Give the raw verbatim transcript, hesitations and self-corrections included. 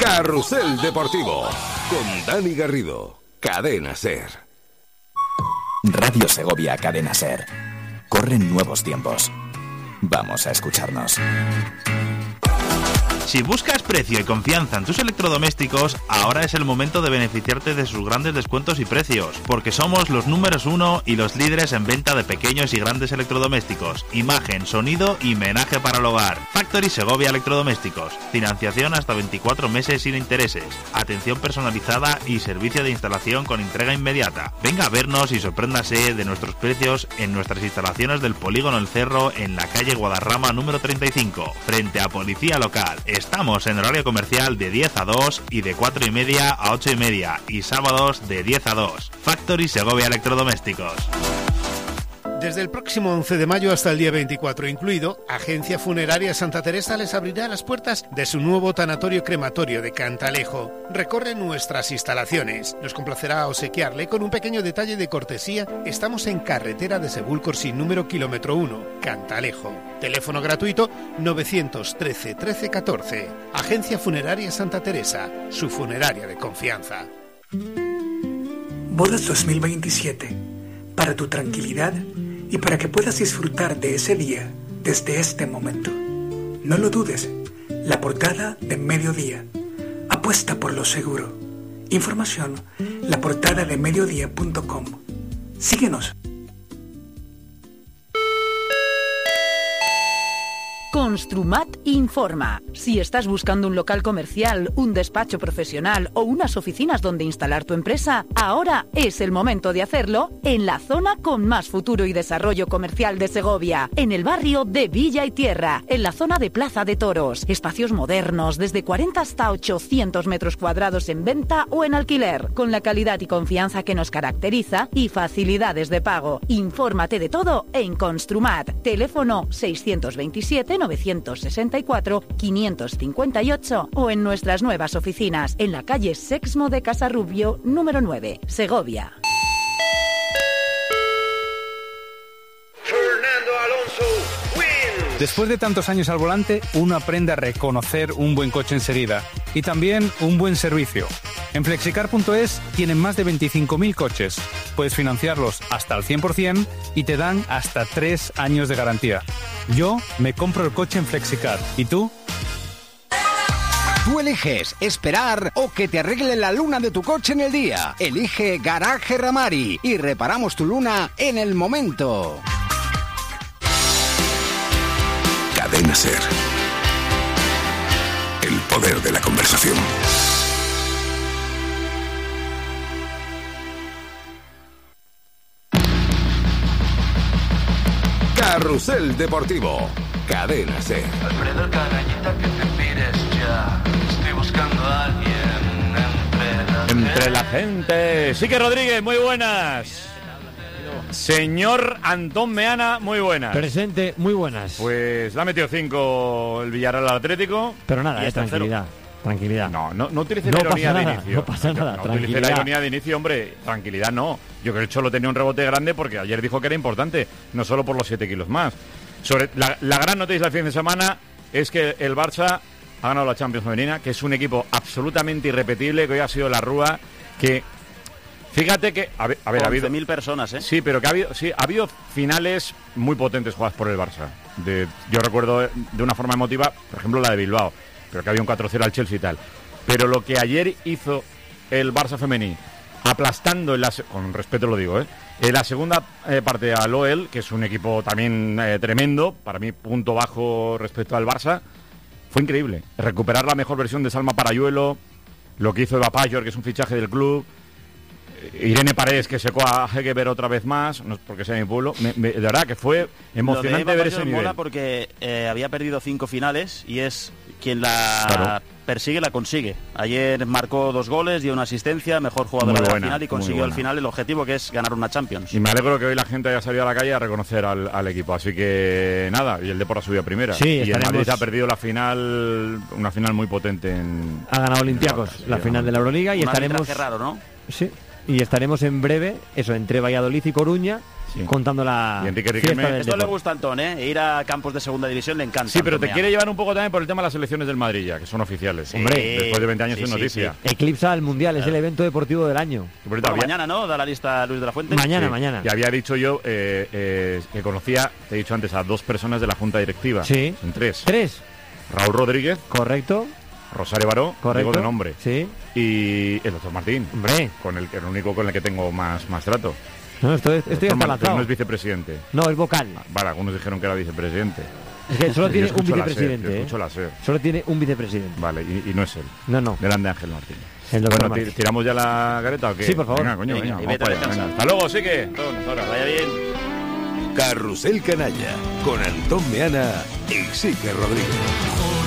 Carrusel Deportivo con Dani Garrido, Cadena Ser. Radio Segovia, Cadena Ser. Corren nuevos tiempos. Vamos a escucharnos. Si buscas precio y confianza en tus electrodomésticos, ahora es el momento de beneficiarte de sus grandes descuentos y precios, porque somos los números uno y los líderes en venta de pequeños y grandes electrodomésticos, imagen, sonido y menaje para el hogar. Factory Segovia Electrodomésticos, financiación hasta veinticuatro meses sin intereses, atención personalizada y servicio de instalación con entrega inmediata. Venga a vernos y sorpréndase de nuestros precios en nuestras instalaciones del Polígono El Cerro en la calle Guadarrama número treinta y cinco, frente a Policía Local. Estamos en horario comercial de diez a dos y de cuatro y media a ocho y media y sábados de diez a dos. Factory Segovia Electrodomésticos. Desde el próximo once de mayo hasta el día veinticuatro incluido, Agencia Funeraria Santa Teresa les abrirá las puertas de su nuevo tanatorio crematorio de Cantalejo. Recorre nuestras instalaciones. Nos complacerá obsequiarle con un pequeño detalle de cortesía. Estamos en carretera de Sebúlcor sin número kilómetro uno, Cantalejo. Teléfono gratuito novecientos trece trece catorce. Agencia Funeraria Santa Teresa, su funeraria de confianza. Bodas dos mil veintisiete. Para tu tranquilidad y para que puedas disfrutar de ese día desde este momento. No lo dudes, la portada de Mediodía. Apuesta por lo seguro. Información, la portada de mediodía punto com. Síguenos. Construmat informa. Si estás buscando un local comercial, un despacho profesional o unas oficinas donde instalar tu empresa, ahora es el momento de hacerlo en la zona con más futuro y desarrollo comercial de Segovia, en el barrio de Villa y Tierra, en la zona de Plaza de Toros. Espacios modernos, desde cuarenta hasta ochocientos metros cuadrados en venta o en alquiler, con la calidad y confianza que nos caracteriza y facilidades de pago. Infórmate de todo en Construmat. Teléfono seiscientos veintisiete novecientos sesenta y cuatro quinientos cincuenta y ocho o en nuestras nuevas oficinas en la calle Sexmo de Casarrubio número nueve, Segovia. Fernando Alonso wins. Después de tantos años al volante, uno aprende a reconocer un buen coche enseguida y también un buen servicio. En flexicar punto es tienen más de veinticinco mil coches. Puedes financiarlos hasta al cien por ciento y te dan hasta tres años de garantía. Yo me compro el coche en Flexicar. ¿Y tú? Tú eliges esperar o que te arregle la luna de tu coche en el día. Elige Garaje Ramari y reparamos tu luna en el momento. Cadena Ser. El poder de la conversación. Carrusel Deportivo, Cadena Ser. Alfredo Carañita, que te pires ya. Estoy buscando a alguien entre la Entre gente. la gente. Sique Rodríguez, muy buenas. Señor Antón Meana, muy buenas. Presente, muy buenas. Pues le ha metido cinco el Villarreal al Atlético. Pero nada, eh, tranquilidad. Tranquilidad. No, no, no utilice no la ironía pasa de nada, inicio. No pasa nada, no tranquilidad. utilice la ironía de inicio, hombre. Tranquilidad no. Yo creo que el Cholo tenía un rebote grande porque ayer dijo que era importante, no solo por los siete kilos más. Sobre la, la gran noticia del fin de semana es que el Barça ha ganado la Champions femenina, que es un equipo absolutamente irrepetible, que hoy ha sido la Rúa, que fíjate que a ver, a ver ha habido mil personas, ¿eh? Sí, pero que ha habido sí, ha habido finales muy potentes jugadas por el Barça. De, yo recuerdo de una forma emotiva, por ejemplo, la de Bilbao, pero que había un cuatro cero al Chelsea y tal. Pero lo que ayer hizo el Barça femení, aplastando, en la, con respeto lo digo, ¿eh? en la segunda eh, parte al O E L, que es un equipo también eh, tremendo, para mí punto bajo respecto al Barça, fue increíble. Recuperar la mejor versión de Salma Parayuelo, lo que hizo Eva Payor, que es un fichaje del club, Irene Paredes, que secó a Hegeber otra vez más, no es porque sea mi pueblo, me, me, de verdad que fue emocionante Lo de Eva ver ese Payor nivel. mola porque eh, había perdido cinco finales y es quien la Claro. persigue, la consigue. Ayer marcó dos goles, dio una asistencia, mejor jugadora Muy de la buena, final y muy consiguió al buena. final el objetivo, que es ganar una Champions. Y me alegro que hoy la gente haya salido a la calle a reconocer al, al equipo. Así que nada, y el Depor ha subido a primera. Sí, y el estaremos- Madrid ha perdido la final, una final muy potente en... Ha ganado Olympiacos Sí, la sí, final de la Euroliga y Un estaremos arbitraje raro, ¿no? Sí, y estaremos en breve, eso, entre Valladolid y Coruña, Sí. contando la Y Enrique fiesta Riquelme- del Esto le deporte. gusta a Antón, ¿eh? Ir a campos de segunda división le encanta. Sí, pero Antón te Meana. quiere llevar un poco también por el tema de las elecciones del Madrid ya, que son oficiales. Hombre. Después de veinte años Sí, es sí, noticia. Eclipsa el Mundial, es el evento deportivo del año. Por Bueno, había- mañana, ¿no? Da la lista Luis de la Fuente. Mañana, Sí. mañana. Y había dicho yo eh, eh, que conocía, te he dicho antes, a dos personas de la Junta Directiva. Sí. En tres. Tres, Raúl Rodríguez, correcto, Rosario Baró, correcto. digo de nombre, Sí, y el doctor Martín, hombre. con el, el único con el que tengo más, más trato. No, esto, El esto ya doctor está Martín lanzado. no es vicepresidente. No, es vocal. Vale, algunos dijeron que era vicepresidente. Es que solo Yo tiene un escucho la SER, vicepresidente. yo ¿eh? escucho la SER. Solo tiene un vicepresidente. Vale, y, y no es él. No, no. Delante de Ángel Martín. El doctor Bueno, ti- Martín. ¿tiramos ya la gareta o qué? Sí, por favor. Venga, coño, Venga, venga, y vamos vete a para allá, descansar. venga. Hasta luego, sí que. Ahora. Vaya bien. Carrusel Canalla con Antón Meana y Sique Rodríguez.